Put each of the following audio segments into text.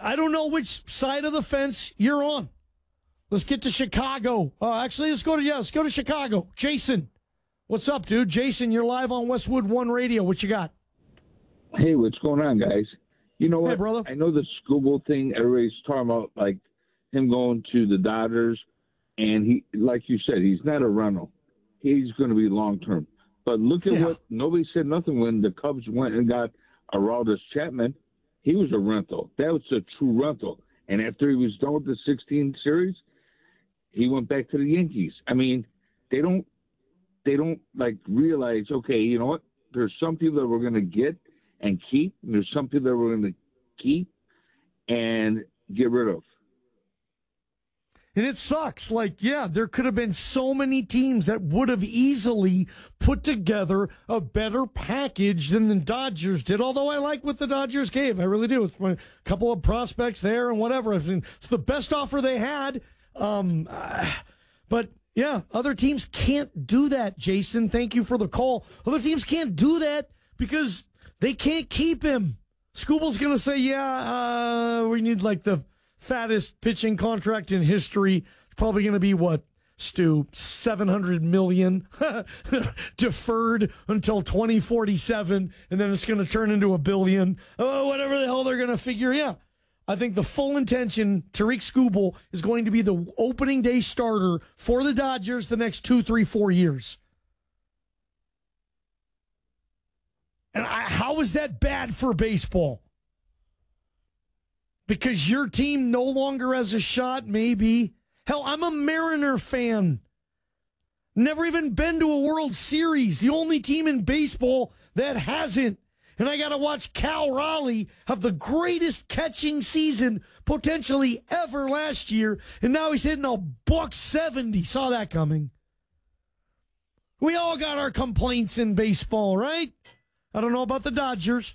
I don't know which side of the fence you're on. Let's get to Chicago. Actually, let's go to Chicago. Jason, what's up, dude? Jason, you're live on Westwood One Radio. What you got? Hey, what's going on, guys? You know what? Hey, brother. I know the Skubal thing, everybody's talking about, like, him going to the Dodgers, and he, like you said, he's not a rental. He's going to be long-term. But look at what – nobody said nothing when the Cubs went and got Aroldis Chapman. He was a rental. That was a true rental. And after he was done with the 16 series, he went back to the Yankees. I mean, they don't like realize, okay, you know what? There's some people that we're going to get and keep, and there's some people that we're going to keep and get rid of. And it sucks. Like, yeah, there could have been so many teams that would have easily put together a better package than the Dodgers did, although I like what the Dodgers gave. I really do. It's a couple of prospects there and whatever. I mean, it's the best offer they had. But, yeah, other teams can't do that, Jason. Thank you for the call. Other teams can't do that because they can't keep him. Skubal's going to say, we need, like, the fattest pitching contract in history. It's probably going to be what, Stu? $700 million deferred until 2047, and then it's going to turn into $1 billion. Oh, whatever the hell they're going to figure. Yeah, I think the full intention, Tarik Skubal is going to be the opening day starter for the Dodgers the next 2, 3, 4 years. And how is that bad for baseball? Because your team no longer has a shot, maybe. Hell, I'm a Mariner fan. Never even been to a World Series. The only team in baseball that hasn't. And I got to watch Cal Raleigh have the greatest catching season potentially ever last year. And now he's hitting a $170. Saw that coming. We all got our complaints in baseball, right? I don't know about the Dodgers.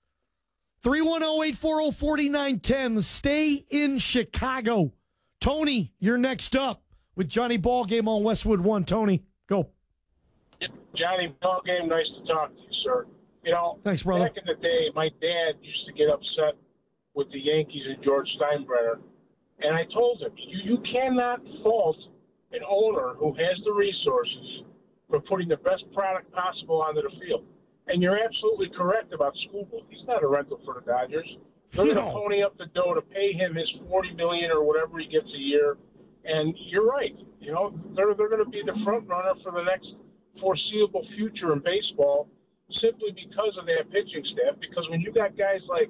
310-840-4910. Stay in Chicago. Tony, you're next up with Johnny Ballgame on Westwood One. Tony, go. Johnny Ballgame, nice to talk to you, sir. You know, thanks, brother. Back in the day, my dad used to get upset with the Yankees and George Steinbrenner. And I told him, you cannot fault an owner who has the resources for putting the best product possible onto the field. And you're absolutely correct about Skubal. He's not a rental for the Dodgers. They're going to pony up the dough to pay him his $40 million or whatever he gets a year. And you're right. You know, they're going to be the front runner for the next foreseeable future in baseball, simply because of their pitching staff. Because when you got guys like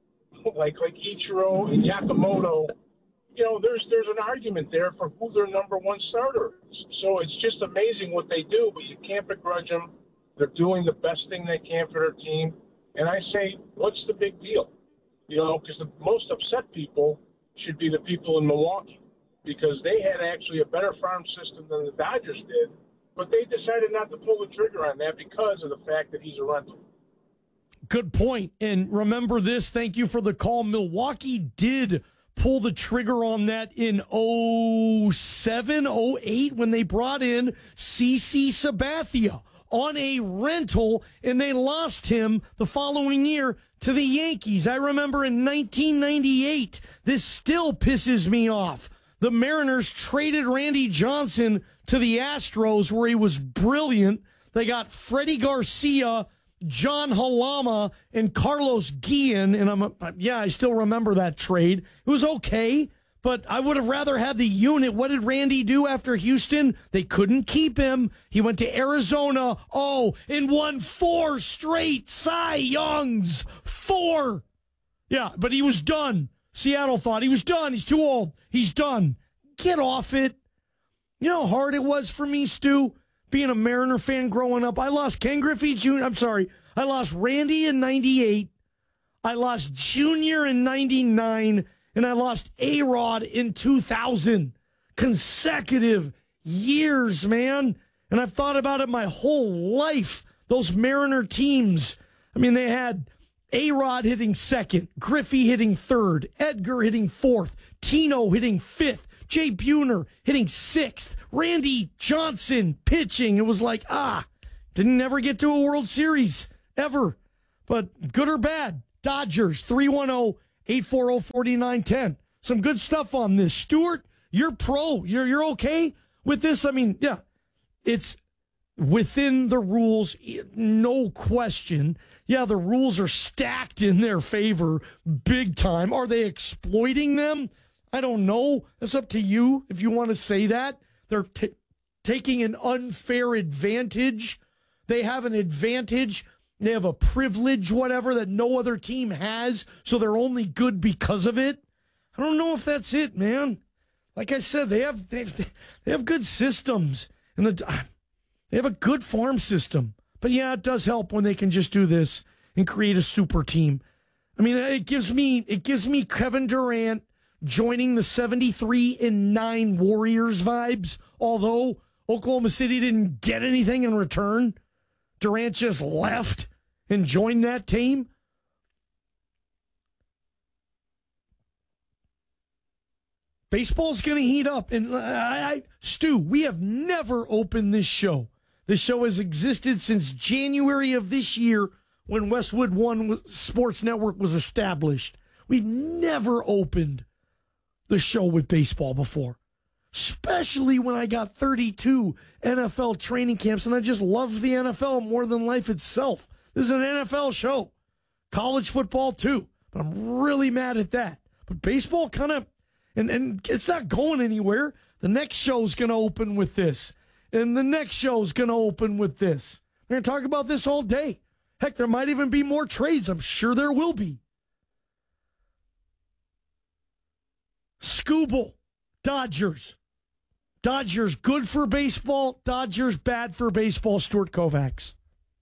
Ichiro and Yamamoto, you know, there's an argument there for who their number one starter is. So it's just amazing what they do, but you can't begrudge them. They're doing the best thing they can for their team. And I say, what's the big deal? You know, because the most upset people should be the people in Milwaukee, because they had actually a better farm system than the Dodgers did, but they decided not to pull the trigger on that because of the fact that he's a rental. Good point. And remember this, thank you for the call. Milwaukee did pull the trigger on that in 07, 08 when they brought in CC Sabathia on a rental, and they lost him the following year to the Yankees. I remember in 1998, this still pisses me off. The Mariners traded Randy Johnson to the Astros, where he was brilliant. They got Freddie Garcia, John Halama, and Carlos Guillen, and I still remember that trade. It was okay, but I would have rather had the unit. What did Randy do after Houston? They couldn't keep him. He went to Arizona, and won 4 straight Cy Youngs. 4. Yeah, but he was done. Seattle thought he was done. He's too old. He's done. Get off it. You know how hard it was for me, Stu, being a Mariner fan growing up? I lost Ken Griffey Jr. I lost Randy in 98. I lost Junior in 99. And I lost A-Rod in 2000. Consecutive years, man. And I've thought about it my whole life. Those Mariner teams. I mean, they had A-Rod hitting second, Griffey hitting third, Edgar hitting fourth, Tino hitting fifth, Jay Buhner hitting sixth, Randy Johnson pitching. It was like, didn't ever get to a World Series, ever. But good or bad, Dodgers, 310 840-4910. Some good stuff on this. Stuart, you're pro. You're okay with this? I mean, yeah, it's within the rules, no question. Yeah, the rules are stacked in their favor big time. Are they exploiting them? I don't know. It's up to you if you want to say that. They're taking an unfair advantage. They have an advantage. They have a privilege, whatever, that no other team has, so they're only good because of it. I don't know if that's it, man. Like I said, they have good systems, and they have a good farm system. But yeah, it does help when they can just do this and create a super team. I mean, it gives me Kevin Durant joining the 73-9 Warriors vibes. Although Oklahoma City didn't get anything in return, Durant just left and joined that team. Baseball's going to heat up. And Stu, we have never opened this show. This show has existed since January of this year when Westwood One Sports Network was established. We've never opened the show with baseball before, especially when I got 32 NFL training camps, and I just love the NFL more than life itself. This is an NFL show. College football, too. But I'm really mad at that. But baseball kind of, and it's not going anywhere. The next show's going to open with this. And the next show's going to open with this. We're going to talk about this all day. Heck, there might even be more trades. I'm sure there will be. Scooble, Dodgers. Dodgers good for baseball. Dodgers bad for baseball. Stuart Kovacs.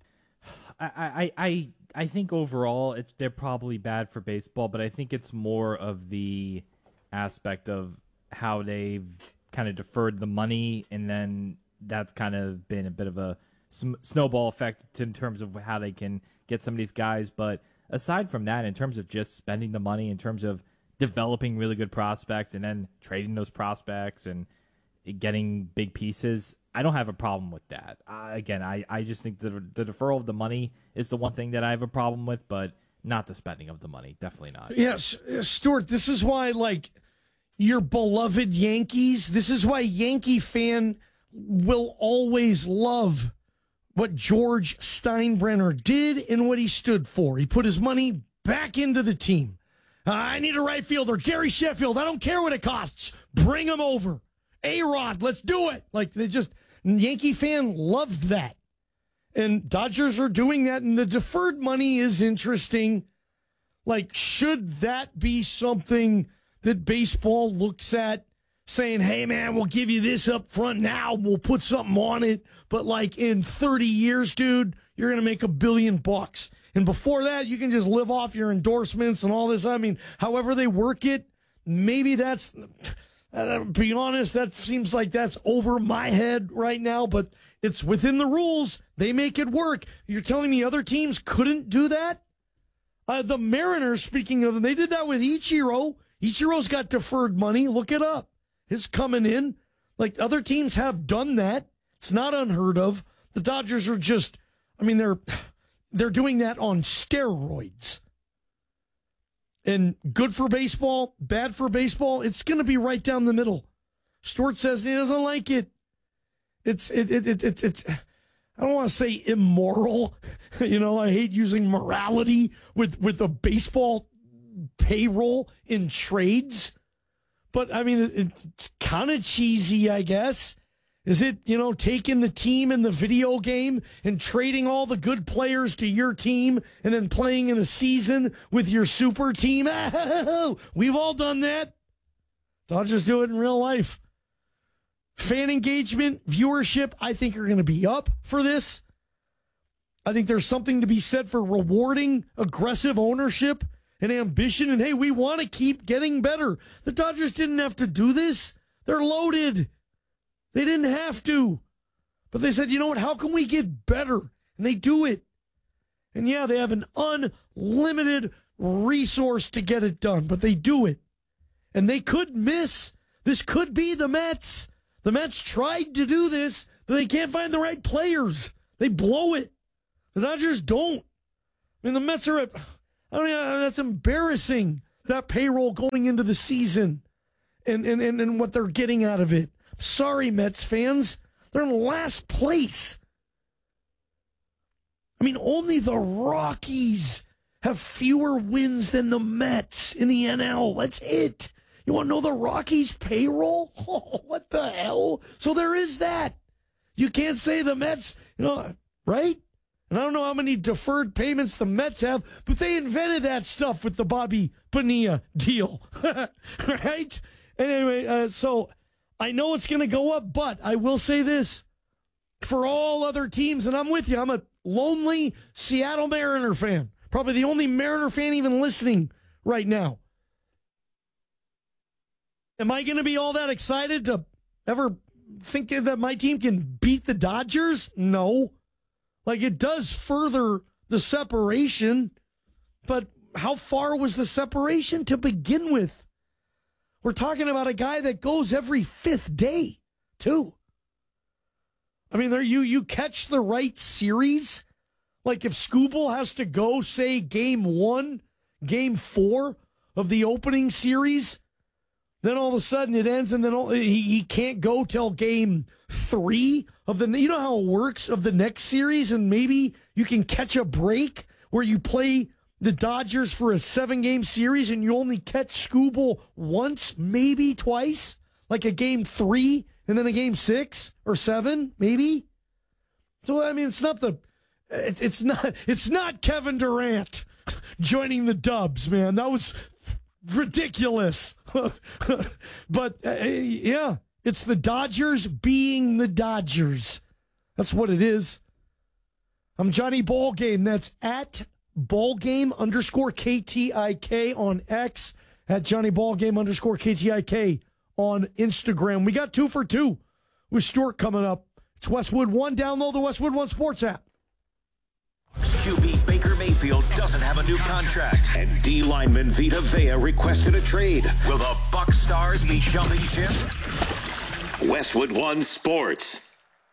I think overall they're probably bad for baseball, but I think it's more of the aspect of how they've kind of deferred the money, and then that's kind of been a bit of a snowball effect in terms of how they can get some of these guys. But aside from that, in terms of just spending the money, in terms of developing really good prospects and then trading those prospects and getting big pieces, I don't have a problem with that. I just think the deferral of the money is the one thing that I have a problem with, but not the spending of the money. Definitely not. Yes, Stuart, this is why, like, your beloved Yankees, this is why Yankee fan will always love what George Steinbrenner did and what he stood for. He put his money back into the team. I need a right fielder, Gary Sheffield. I don't care what it costs. Bring him over. A-Rod, let's do it. Like, Yankee fan loved that. And Dodgers are doing that, and the deferred money is interesting. Like, should that be something that baseball looks at, saying, hey, man, we'll give you this up front now, we'll put something on it, but like in 30 years, dude, you're going to make $1 billion. And before that, you can just live off your endorsements and all this. I mean, however they work it, maybe that's, be honest, that seems like that's over my head right now, but it's within the rules. They make it work. You're telling me other teams couldn't do that? The Mariners, speaking of them, they did that with Ichiro. Ichiro's got deferred money. Look it up. It's coming in. Like, other teams have done that. It's not unheard of. The Dodgers are just, I mean, they're doing that on steroids. And good for baseball, bad for baseball, it's going to be right down the middle. Stuart says he doesn't like it. It's I don't want to say immoral. I hate using morality with a baseball payroll in trades. But, I mean, it's kind of cheesy, I guess. Is it, taking the team in the video game and trading all the good players to your team and then playing in a season with your super team? We've all done that. Dodgers do it in real life. Fan engagement, viewership, I think are going to be up for this. I think there's something to be said for rewarding aggressive ownership and ambition. And, hey, we want to keep getting better. The Dodgers didn't have to do this. They're loaded. They didn't have to. But they said, you know what, how can we get better? And they do it. And, yeah, they have an unlimited resource to get it done, but they do it. And they could miss. This could be the Mets. The Mets tried to do this, but they can't find the right players. They blow it. The Dodgers don't. I mean, the Mets are at, that's embarrassing. that payroll going into the season and what they're getting out of it. Sorry, Mets fans. They're in last place. I mean, only the Rockies have fewer wins than the Mets in the NL. That's it. You want to know the Rockies' payroll? Oh, what the hell? So there is that. You can't say the Mets, right? And I don't know how many deferred payments the Mets have, but they invented that stuff with the Bobby Bonilla deal, right? Anyway, so I know it's going to go up, but I will say this. For all other teams, and I'm with you, I'm a lonely Seattle Mariner fan. Probably the only Mariner fan even listening right now. Am I going to be all that excited to ever think that my team can beat the Dodgers? No. Like, it does further the separation, but how far was the separation to begin with? We're talking about a guy that goes every fifth day, too. I mean, you catch the right series. Like if Skubal has to go, say, game 1, game 4 of the opening series, then all of a sudden it ends and then he can't go till game 3 of the, you know how it works, of the next series, and maybe you can catch a break where you play the Dodgers for a 7-game series and you only catch Skubal once, maybe twice, like a game 3 and then a game 6 or 7, maybe. So I mean, it's not Kevin Durant joining the Dubs, man. That was ridiculous. But yeah, it's the Dodgers being the Dodgers. That's what it is. I'm Johnny Ballgame. That's at Ballgame_KTIK on X, at Johnny Ballgame_KTIK on Instagram. We got 2 for 2 with Stuart coming up. It's Westwood One. Download the Westwood One Sports app. QB Baker Mayfield doesn't have a new contract, and D lineman Vita Vea requested a trade. Will the Buck Stars be jumping ship? Westwood One Sports.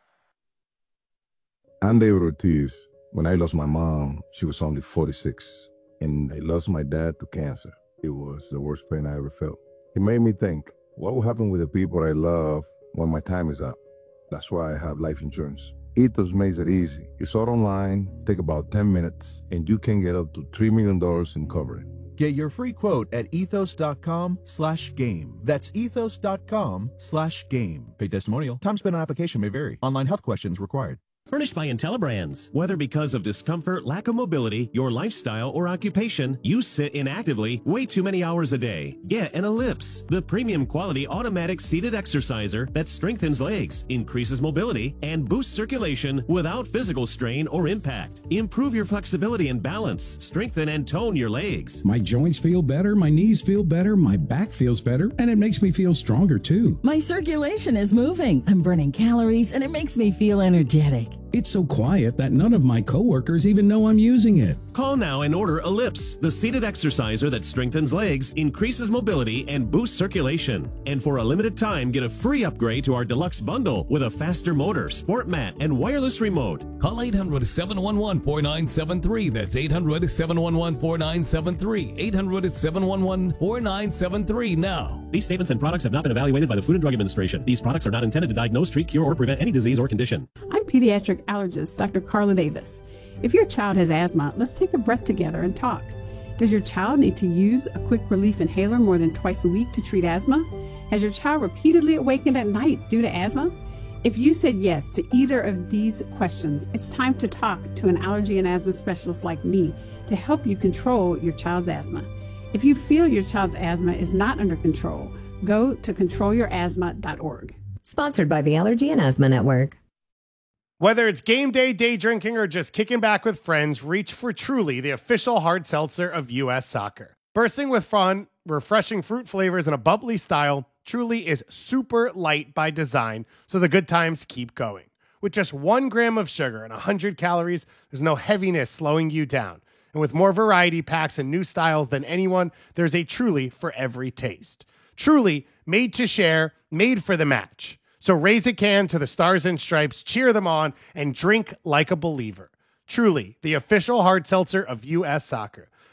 I'm David Ortiz. When I lost my mom, she was only 46, and I lost my dad to cancer. It was the worst pain I ever felt. It made me think, what will happen with the people I love when my time is up? That's why I have life insurance. Ethos makes it easy. It's all online, take about 10 minutes, and you can get up to $3 million in coverage. Get your free quote at ethos.com/game. That's ethos.com/game. Paid testimonial. Time spent on application may vary. Online health questions required. Furnished by IntelliBrands. Whether because of discomfort, lack of mobility, your lifestyle, or occupation, you sit inactively way too many hours a day. Get an Ellipse, the premium quality automatic seated exerciser that strengthens legs, increases mobility, and boosts circulation without physical strain or impact. Improve your flexibility and balance, strengthen and tone your legs. My joints feel better, my knees feel better, my back feels better, and it makes me feel stronger too. My circulation is moving, I'm burning calories, and it makes me feel energetic. It's so quiet that none of my coworkers even know I'm using it. Call now and order Ellipse, the seated exerciser that strengthens legs, increases mobility, and boosts circulation. And for a limited time, get a free upgrade to our deluxe bundle with a faster motor, sport mat, and wireless remote. Call 800-711-4973. That's 800-711-4973. 800-711-4973 now. These statements and products have not been evaluated by the Food and Drug Administration. These products are not intended to diagnose, treat, cure, or prevent any disease or condition. I'm pediatric allergist Dr. Carla Davis. If your child has asthma, let's take a breath together and talk. Does your child need to use a quick relief inhaler more than twice a week to treat asthma? Has your child repeatedly awakened at night due to asthma? If you said yes to either of these questions, it's time to talk to an allergy and asthma specialist like me to help you control your child's asthma. If you feel your child's asthma is not under control, go to controlyourasthma.org. Sponsored by the Allergy and Asthma Network. Whether it's game day, day drinking, or just kicking back with friends, reach for Truly, the official hard seltzer of U.S. Soccer. Bursting with fun, refreshing fruit flavors, and a bubbly style, Truly is super light by design, so the good times keep going. With just 1 gram of sugar and 100 calories, there's no heaviness slowing you down. And with more variety packs and new styles than anyone, there's a Truly for every taste. Truly, made to share, made for the match. So raise a can to the Stars and Stripes, cheer them on, and drink like a believer. Truly, the official hard seltzer of U.S. Soccer.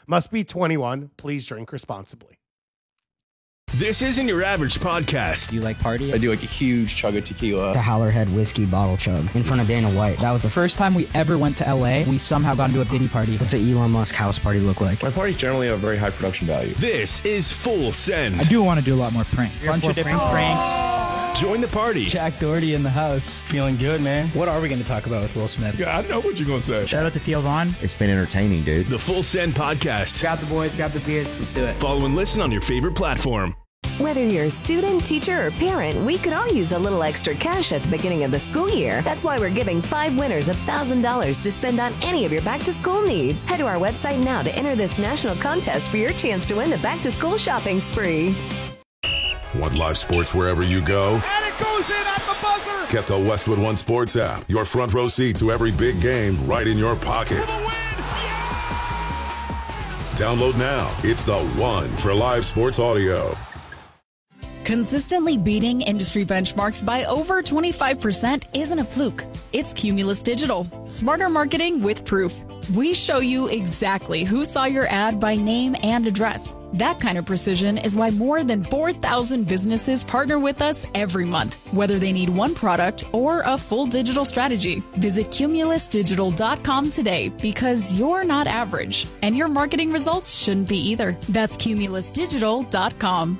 Must be 21. Please drink responsibly. This isn't your average podcast. Do you like party? I do like a huge chug of tequila. The Howlerhead whiskey bottle chug in front of Dana White. That was the first time we ever went to LA. We somehow got into a Diddy party. What's an Elon Musk house party look like? My parties generally have very high production value. This is Full Send. I do want to do a lot more pranks. Bunch of different pranks. Join the party. Jack Doherty in the house. Feeling good, man. What are we going to talk about with Will Smith? Yeah, I know what you're going to say. Shout out to Theo Vaughn. It's been entertaining, dude. The Full Send podcast. Grab the boys, grab the beers. Let's do it. Follow and listen on your favorite platform. Whether you're a student, teacher, or parent, we could all use a little extra cash at the beginning of the school year. That's why we're giving 5 winners $1,000 to spend on any of your back-to-school needs. Head to our website now to enter this national contest for your chance to win the back-to-school shopping spree. Want live sports wherever you go? And it goes in at the buzzer! Get the Westwood One Sports app. Your front row seat to every big game right in your pocket. For the win! Yeah! Download now. It's the one for live sports audio. Consistently beating industry benchmarks by over 25% isn't a fluke. It's Cumulus Digital. Smarter marketing with proof. We show you exactly who saw your ad by name and address. That kind of precision is why more than 4,000 businesses partner with us every month, whether they need one product or a full digital strategy. Visit cumulusdigital.com today because you're not average, and your marketing results shouldn't be either. That's cumulusdigital.com.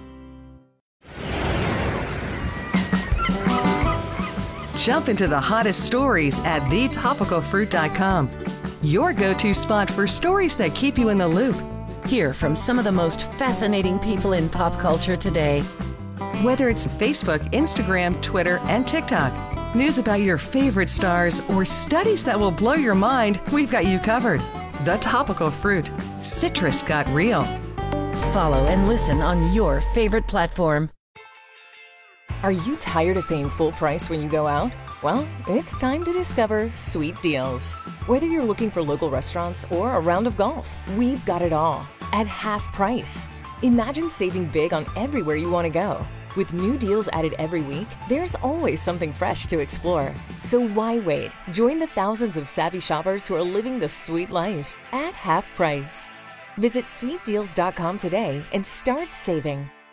Jump into the hottest stories at thetopicalfruit.com. Your go-to spot for stories that keep you in the loop. Hear from some of the most fascinating people in pop culture today. Whether it's Facebook, Instagram, Twitter, and TikTok, news about your favorite stars, or studies that will blow your mind, we've got you covered. The Topical Fruit. Citrus got real. Follow and listen on your favorite platform. Are you tired of paying full price when you go out? Well, it's time to discover Sweet Deals. Whether you're looking for local restaurants or a round of golf, we've got it all at half price. Imagine saving big on everywhere you want to go. With new deals added every week, there's always something fresh to explore. So why wait? Join the thousands of savvy shoppers who are living the sweet life at half price. Visit sweetdeals.com today and start saving.